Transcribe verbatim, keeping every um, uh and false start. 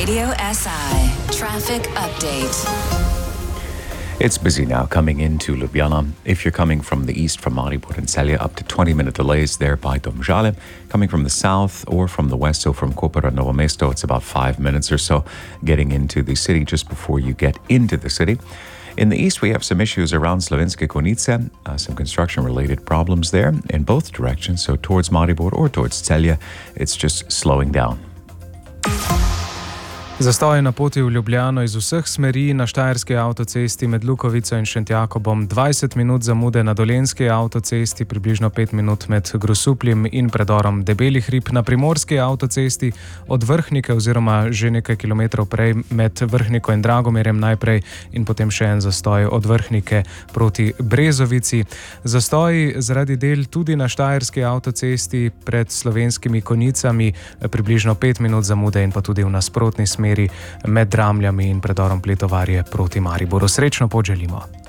Radio S I Traffic Update. It's busy now coming into Ljubljana. If you're coming from the east from Maribor and Celje, up to twenty minute delays there by Domžale. Coming from the south or from the west, so from Koper and Novo Mesto, it's about five minutes or so getting into the city just before you get into the city. In the east, we have some issues around Slovenske Konjice, uh, some construction-related problems there in both directions. So towards Maribor or towards Celje, it's just slowing down. Zastoj na poti v Ljubljano iz vseh smeri na Štajerski avtocesti med Lukovico in Šentjakobom, dvajset minut zamude na Dolenjski avtocesti, približno pet minut med Grosupljem in predorom Debeli hrib, na Primorski avtocesti od Vrhnike oziroma že nekaj kilometrov prej med Vrhniko in Dragomerjem najprej in potem še en zastoj od Vrhnike proti Brezovici. Zastoj zaradi del tudi na Štajerski avtocesti pred Slovenskimi Konjicami, približno pet minut zamude in pa tudi v nasprotni smeri med Dramljami in predorom Pletovarje proti Mariboru. Srečno pot želimo.